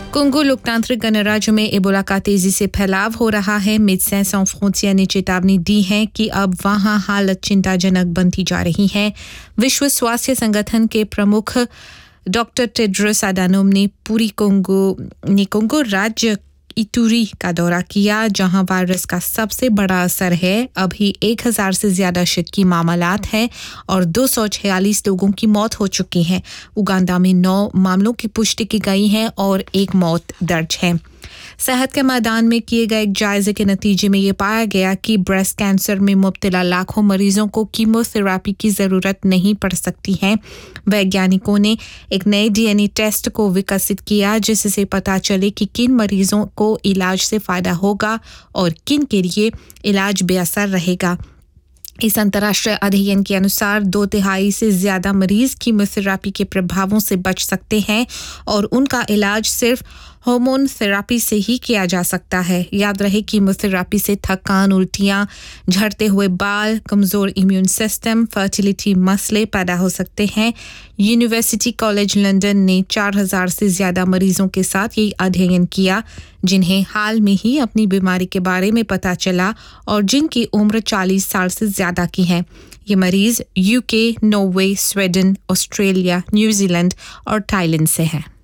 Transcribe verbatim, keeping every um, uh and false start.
Congo लोकतांत्रिक गणराज्य में एबोला का तेजी से फैलाव हो रहा है। मेडिसिन sans फ्रोंटियर ने चेतावनी दी है कि अब वहां हालत चिंताजनक बनती जा रही है। विश्व स्वास्थ्य संगठन के प्रमुख डॉक्टर टेड्रोस अदानोम ने पूरी कोंगो ने कोंगो राज्य इतूरी का दौरा किया, जहां वायरस का सबसे बड़ा असर है। अभी एक हजार से ज्यादा शक की मामलात हैं और दो सौ छियालीस लोगों की मौत हो चुकी है। उगांडा में नौ मामलों की पुष्टि की गई है और एक मौत दर्ज है। सेहत के मैदान में किए गए एक जायजे के नतीजे में ये पाया गया कि ब्रेस्ट कैंसर में मुब्तला लाखों मरीजों को कीमोथेरेपी की ज़रूरत नहीं पड़ सकती है। वैज्ञानिकों ने एक नए डीएनए टेस्ट को विकसित किया, जिससे पता चले कि किन मरीजों को इलाज से फ़ायदा होगा और किन के लिए इलाज बेअसर रहेगा। इस अंतर्राष्ट्रीय अध्ययन के अनुसार दो तिहाई से ज्यादा मरीज कीमोथेरेपी के प्रभावों से बच सकते हैं और उनका इलाज सिर्फ हार्मोन थेरेपी से ही किया जा सकता है। याद रहे, कीमोथेरेपी से थकान, उल्टियां, झड़ते हुए बाल, कमजोर इम्यून सिस्टम, फर्टिलिटी मसले पैदा हो सकते हैं। यूनिवर्सिटी कॉलेज लंदन ने चार हजार से ज्यादा मरीजों के साथ ये अध्ययन किया, जिन्हें हाल में ही अपनी बीमारी के बारे में पता चला और जिनकी उम्र चालीस साल से ज्यादा की है। ये मरीज UK, Norway, Sweden, Australia, New Zealand और थाईलैंड से हैं।